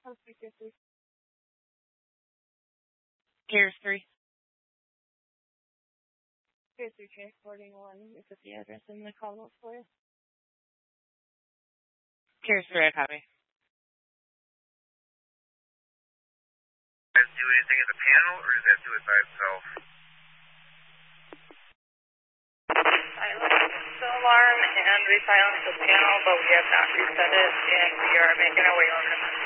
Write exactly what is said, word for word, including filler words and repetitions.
Gears three. Gears three transporting one. Is it the address in the call notes for you? Gears three, I copy. Does it do anything in the panel, or does that do it by itself? Silence the alarm and we silence the panel, but we have not reset it, and we are making our way over to